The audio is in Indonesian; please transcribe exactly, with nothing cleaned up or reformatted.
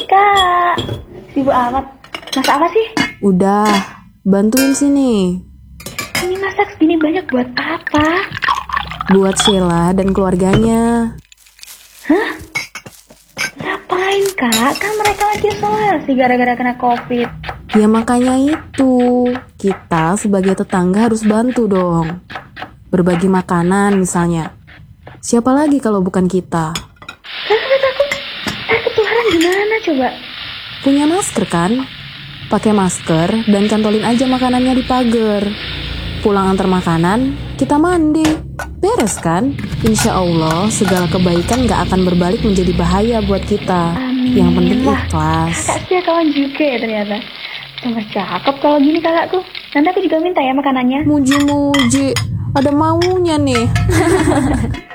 Kak, sibuk amat. Masak apa sih? Udah, bantuin sini. Ini masak segini banyak buat apa? Buat Sheila dan keluarganya. Hah? Ngapain Kak? Kan mereka lagi isolasi gara-gara kena covid. Ya makanya itu, kita sebagai tetangga harus bantu dong. Berbagi makanan misalnya. Siapa lagi kalau bukan kita? Terus aku, eh ketularan gimana coba? Punya masker kan? Pakai masker dan cantolin aja makanannya di pagar. Pulang antar makanan, kita mandi. Beres kan? Insya Allah segala kebaikan gak akan berbalik menjadi bahaya buat kita. Amin. Yang penting Wah, ikhlas. Kakak setia kawan juga ya ternyata. Tambah cakep kalau gini kakakku. Nanti aku juga minta ya makanannya. Muji-muji, ada maunya nih.